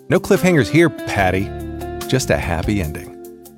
No cliffhangers here, Patty. Just a happy ending.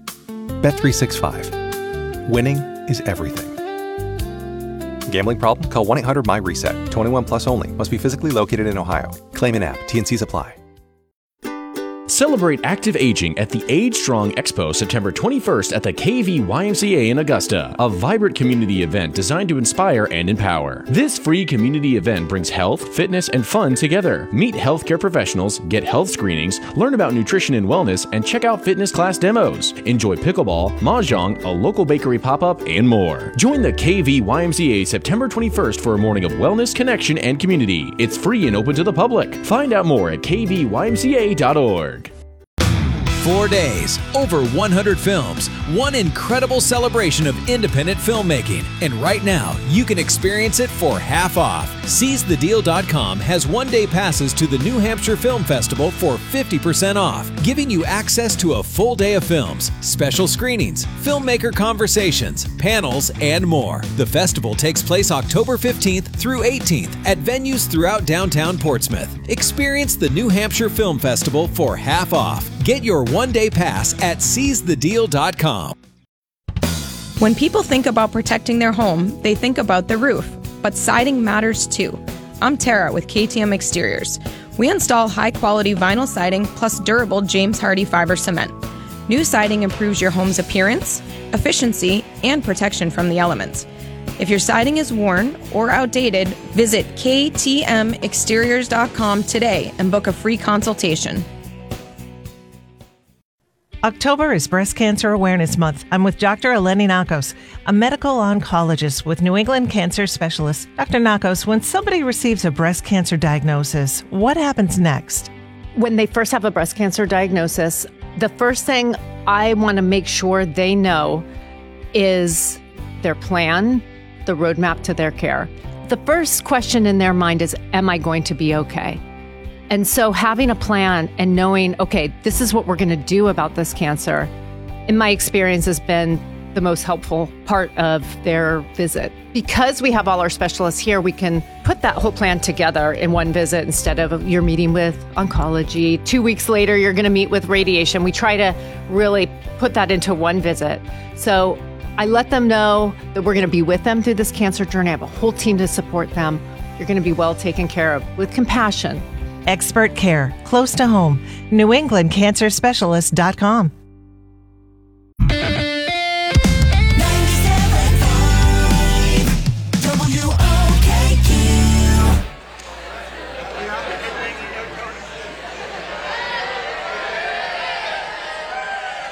Bet365. Winning is everything. Gambling problem? Call 1-800-MY-RESET. 21 plus only. Must be physically located in Ohio. Claim in app. T&Cs apply. Celebrate active aging at the Age Strong Expo September 21st at the KV YMCA in Augusta, a vibrant community event designed to inspire and empower. This free community event brings health, fitness, and fun together. Meet healthcare professionals, get health screenings, learn about nutrition and wellness, and check out fitness class demos. Enjoy pickleball, mahjong, a local bakery pop-up, and more. Join the KV YMCA September 21st for a morning of wellness, connection, and community. It's free and open to the public. Find out more at kvymca.org. 4 days, over 100 films, one incredible celebration of independent filmmaking. And right now, you can experience it for half off. SeizeTheDeal.com has one-day passes to the New Hampshire Film Festival for 50% off, giving you access to a full day of films, special screenings, filmmaker conversations, panels, and more. The festival takes place October 15th through 18th at venues throughout downtown Portsmouth. Experience the New Hampshire Film Festival for half off. Get your one-day pass at SeizeTheDeal.com. When people think about protecting their home, they think about the roof, but siding matters too. I'm Tara with KTM Exteriors. We install high-quality vinyl siding plus durable James Hardie fiber cement. New siding improves your home's appearance, efficiency, and protection from the elements. If your siding is worn or outdated, visit ktmexteriors.com today and book a free consultation. October is Breast Cancer Awareness Month. I'm with Dr. Eleni Nakos, a medical oncologist with New England Cancer Specialists. Dr. Nakos, when somebody receives a breast cancer diagnosis, what happens next? When they first have a breast cancer diagnosis, the first thing I want to make sure they know is their plan, the roadmap to their care. The first question in their mind is, am I going to be okay? And so having a plan and knowing, okay, this is what we're going to do about this cancer, in my experience, has been the most helpful part of their visit. Because we have all our specialists here, we can put that whole plan together in one visit instead of you're meeting with oncology. 2 weeks later, you're going to meet with radiation. We try to really put that into one visit. So I let them know that we're going to be with them through this cancer journey. I have a whole team to support them. You're going to be well taken care of with compassion. Expert care, close to home. NewEnglandCancerSpecialist.com.